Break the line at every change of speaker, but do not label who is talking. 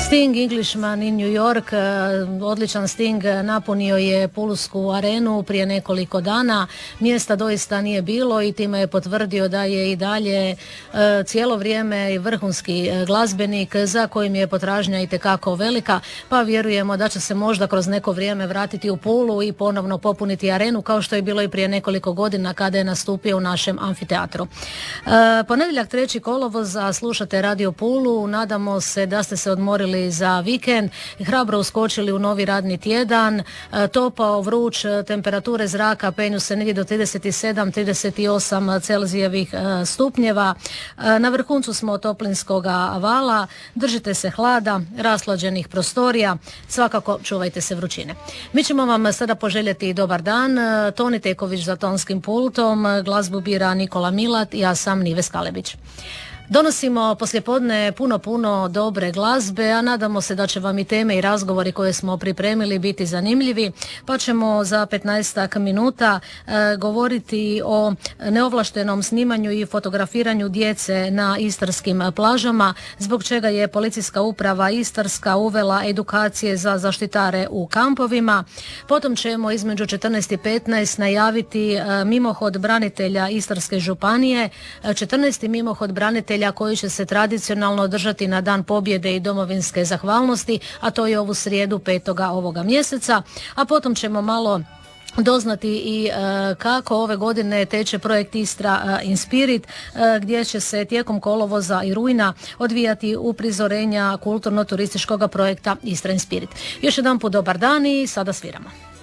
Sting, Englishman in New York, odličan Sting, napunio je Pulsku arenu prije nekoliko dana. Mjesta doista nije bilo i time je potvrdio da je i dalje cijelo vrijeme vrhunski glazbenik za kojim je potražnja itekako velika, pa vjerujemo da će se možda kroz neko vrijeme vratiti u Pulu i ponovno popuniti arenu kao što je bilo i prije nekoliko godina kada je nastupio u našem amfiteatru. Ponedjeljak 3. kolovoza slušate Radio Pulu, nadamo se da ste se odmorili za vikend, hrabro uskočili u novi radni tjedan, topao, vruć, temperature zraka penju se negdje do 37-38 Celzijevih stupnjeva. Na vrhuncu smo toplinskog vala, držite se hlada, raslađenih prostorija, svakako čuvajte se vrućine. Mi ćemo vam sada poželjeti dobar dan. Toni Teković za tonskim pultom, glazbu bira Nikola Milat, ja sam Nives Kalebić. Donosimo poslijepodne puno dobre glazbe, a nadamo se da će vam i teme i razgovori koje smo pripremili biti zanimljivi, pa ćemo za 15 minuta govoriti o neovlaštenom snimanju i fotografiranju djece na istarskim plažama, zbog čega je Policijska uprava Istarska uvela edukacije za zaštitare u kampovima. Potom ćemo između 14 i 15 najaviti mimohod branitelja Istarske županije, 14. mimohod branitelja koji će se tradicionalno održati na Dan pobjede i domovinske zahvalnosti, a to je ovu srijedu 5. ovoga mjeseca, a potom ćemo malo doznati i kako ove godine teče projekt Istra in Spirit, gdje će se tijekom kolovoza i rujna odvijati uprizorenja kulturno-turističkog projekta Istra in Spirit. Još jedan put dobar dan i sada sviramo.